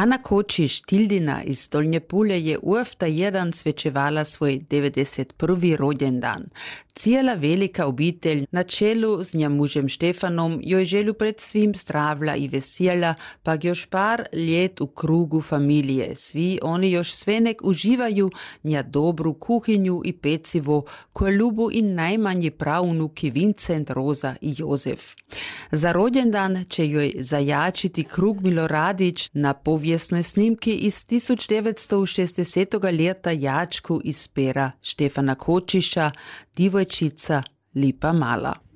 Anna Kočiš, Tildina iz Dolnje Pule, je uvta jedan svečevala svoj 91. rođendan. Cijela velika obitelj na čelu z njim mužem Štefanom joj želju pred svim stravla i vesela, pa još par ljet u krugu familije. Svi oni još svenek uživaju nja dobru kuhinju i pecivo, koje ljubu i najmanji pravnuki Vincent, Roza i Jozef. Za rođendan će joj zajačiti Krug Miloradić na povijesnoj snimki iz 1960. leta jačku iz pera Štefana Kočiša, Divojčica Lipa mala.